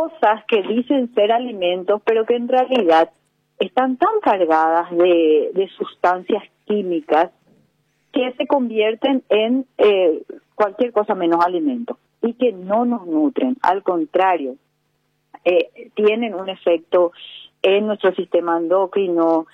cosas que dicen ser alimentos, pero que en realidad están tan cargadas de sustancias químicas que se convierten en cualquier cosa menos alimento y que no nos nutren. Al contrario, tienen un efecto en nuestro sistema endocrino,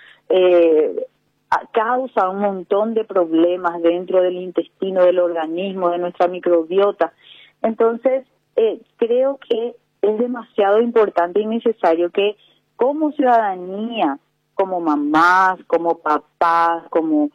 causa un montón de problemas dentro del intestino, del organismo, de nuestra microbiota. Entonces, creo que es demasiado importante y necesario que como ciudadanía, como mamás, como papás, como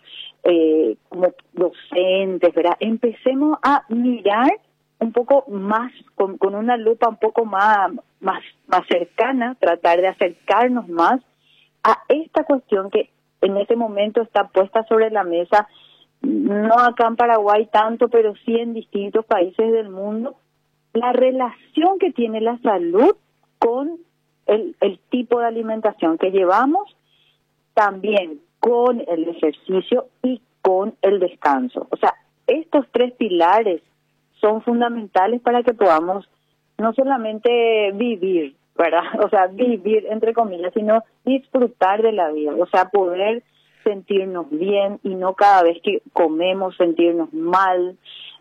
docentes, ¿verdad? Empecemos a mirar un poco más, con una lupa un poco más cercana, tratar de acercarnos más a esta cuestión que en este momento está puesta sobre la mesa, no acá en Paraguay tanto, pero sí en distintos países del mundo, la relación que tiene la salud con el tipo de alimentación que llevamos, también con el ejercicio y con el descanso. O sea, estos tres pilares son fundamentales para que podamos no solamente vivir, ¿verdad? O sea, vivir entre comillas, sino disfrutar de la vida, o sea, poder sentirnos bien y no cada vez que comemos sentirnos mal,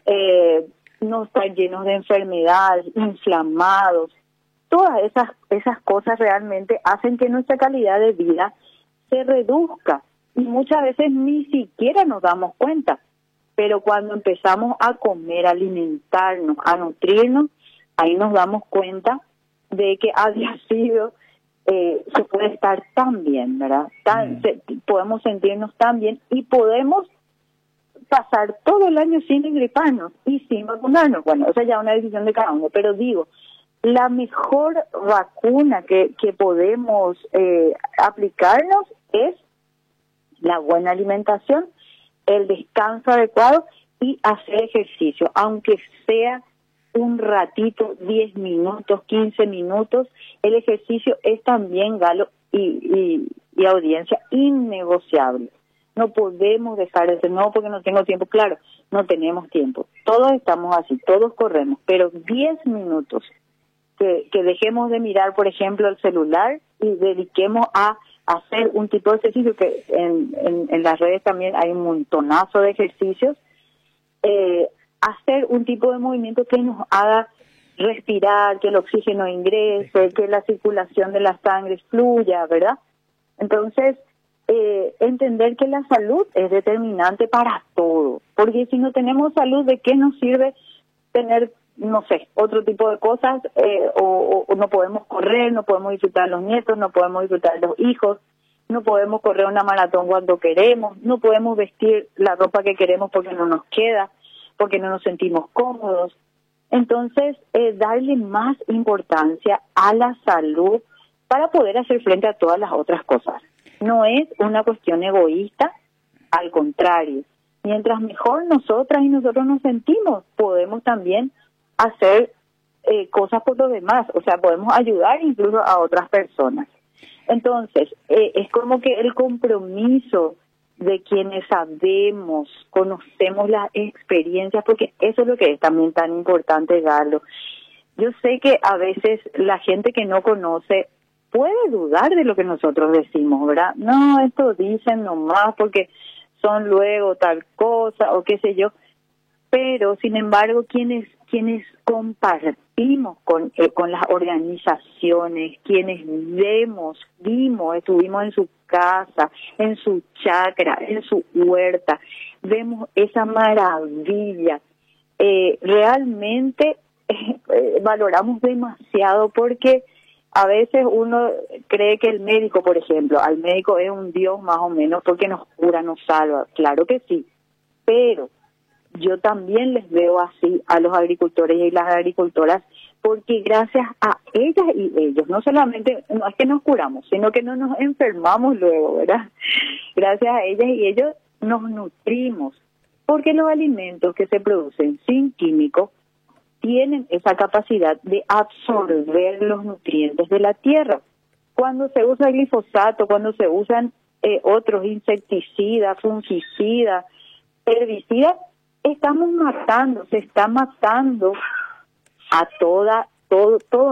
no estar llenos de enfermedades, inflamados. Todas esas cosas realmente hacen que nuestra calidad de vida se reduzca y muchas veces ni siquiera nos damos cuenta. Pero cuando empezamos a comer, a alimentarnos, a nutrirnos, ahí nos damos cuenta de que había sido, se puede estar tan bien, ¿verdad? Podemos sentirnos tan bien y podemos pasar todo el año sin engriparnos y sin vacunarnos. Bueno, esa ya es una decisión de cada uno, pero digo, la mejor vacuna que podemos aplicarnos es la buena alimentación, el descanso adecuado y hacer ejercicio, aunque sea un ratito, 10 minutos, 15 minutos. El ejercicio es también, Galo y audiencia, innegociable. No podemos dejar de hacer, no porque no tengo tiempo. Claro, no tenemos tiempo. Todos estamos así, todos corremos, pero 10 minutos que dejemos de mirar, por ejemplo, el celular y dediquemos a hacer un tipo de ejercicio, que en las redes también hay un montonazo de ejercicios, hacer un tipo de movimiento que nos haga respirar, que el oxígeno ingrese, que la circulación de la sangre fluya, ¿verdad? Entonces, entender que la salud es determinante para todo, porque si no tenemos salud, ¿de qué nos sirve tener, no sé, otro tipo de cosas? O no podemos correr, no podemos disfrutar a los nietos, no podemos disfrutar a los hijos, no podemos correr una maratón cuando queremos, no podemos vestir la ropa que queremos porque no nos queda, porque no nos sentimos cómodos. Entonces, darle más importancia a la salud para poder hacer frente a todas las otras cosas. No es una cuestión egoísta, al contrario. Mientras mejor nosotras y nosotros nos sentimos, podemos también hacer cosas por los demás, o sea, podemos ayudar incluso a otras personas. Entonces, es como que el compromiso de quienes sabemos, conocemos las experiencias, porque eso es lo que es también tan importante, Galo. Yo sé que a veces la gente que no conoce puede dudar de lo que nosotros decimos, ¿verdad? No, esto dicen nomás porque son luego tal cosa o qué sé yo, pero sin embargo quienes compartimos con las organizaciones, quienes vimos, estuvimos en su casa, en su chacra, en su huerta, vemos esa maravilla, realmente valoramos demasiado, porque a veces uno cree que el médico, por ejemplo, al médico es un Dios más o menos porque nos cura, nos salva, claro que sí, pero yo también les veo así a los agricultores y las agricultoras, porque gracias a ellas y ellos, no solamente, no es que nos curamos, sino que no nos enfermamos luego, ¿verdad? Gracias a ellas y ellos nos nutrimos, porque los alimentos que se producen sin químicos tienen esa capacidad de absorber los nutrientes de la tierra. Cuando se usa glifosato, cuando se usan otros insecticidas, fungicidas, herbicidas, estamos matando, se está matando a todo